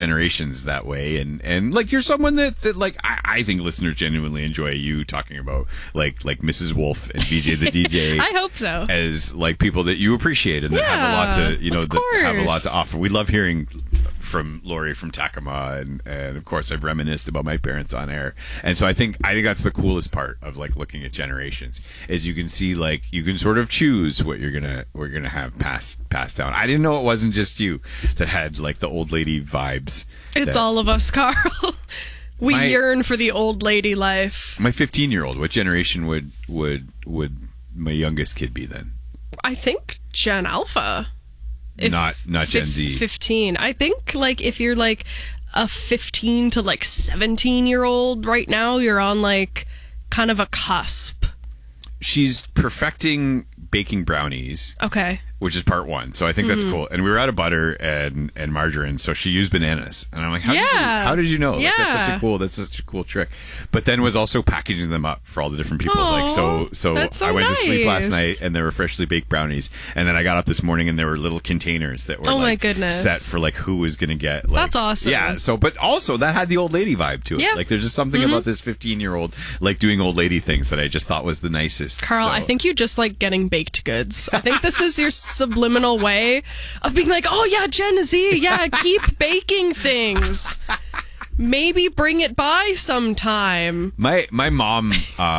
generations that way, and like you're someone that like I think listeners genuinely enjoy you talking about like Mrs. Wolf and BJ the DJ. I hope so. As like people that you appreciate and that have a lot to that have a lot to offer. We love hearing from Lori from Takama, and of course I've reminisced about my parents on air, and so I think that's the coolest part of like looking at generations is you can see like you can sort of choose what we're gonna have passed down. I didn't know it wasn't just you that had like the old lady vibes. It's all of us, Carl. We yearn for the old lady life. My 15-year-old, what generation would my youngest kid be then? I think Gen Alpha. Not Gen Z. 15. I think like if you're like a 15 to like 17-year-old right now, you're on like kind of a cusp. She's perfecting baking brownies. Okay. Which is part one. So I think that's cool. And we were out of butter and margarine, so she used bananas. And I'm like, how did you know? Yeah. Like, that's such a cool trick. But then was also packaging them up for all the different people. Aww, like so I went to sleep last night and there were freshly baked brownies. And then I got up this morning and there were little containers that were my goodness, set for like who was gonna get like, that's awesome. Yeah. So but also that had the old lady vibe to it. Yeah. Like there's just something about this 15-year-old like doing old lady things that I just thought was the nicest. Carl, I think you just like getting baked goods. I think this is your subliminal way of being like, oh yeah, Gen Z, yeah, keep baking things. Maybe bring it by sometime. My mom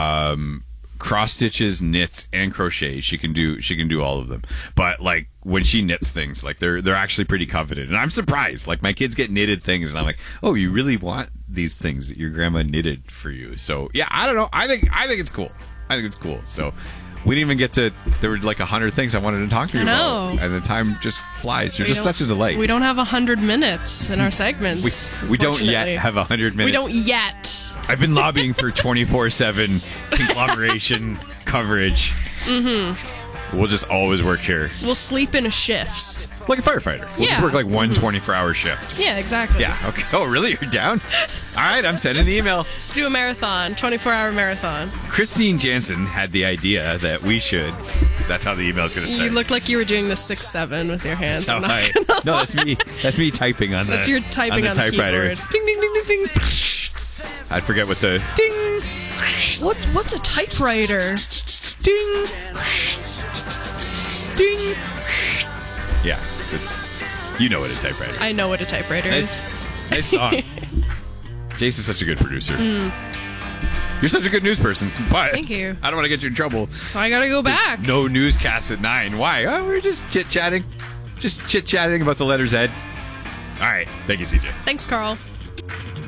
cross stitches, knits, and crochets. She can do all of them. But like when she knits things, like they're actually pretty coveted. And I'm surprised. Like my kids get knitted things and I'm like, oh, you really want these things that your grandma knitted for you. So yeah, I don't know. I think it's cool. So we didn't even get to, there were like 100 things I wanted to talk to you about. And the time just flies. You're just such a delight. We don't have 100 minutes in our segments. We don't yet have 100 minutes. We don't yet. I've been lobbying for 24/7 conglomeration coverage. Mm-hmm. We'll just always work here. We'll sleep in shifts. Like a firefighter. We'll just work like one 24-hour shift. Yeah, exactly. Yeah, okay. Oh, really? You're down? All right, I'm sending the email. Do a marathon, 24-hour marathon. Christine Jansen had the idea that we should. That's how the email's going to start. You looked like you were doing the 6-7 with your hands. No, that's me. That's me typing on the. That's your typing on the typewriter. Keyboard. Ding ding ding ding ding. I forget what the ding. What's a typewriter? Ding. Ding. Yeah, you know what a typewriter is. I know what a typewriter is. Nice song. Jason's such a good producer. You're such a good news person, but thank you. I don't want to get you in trouble. So I gotta go back. No newscast at 9. Why? Oh, we're just chit-chatting. Just chit-chatting about the letter Z. All right. Thank you, CJ. Thanks, Carl.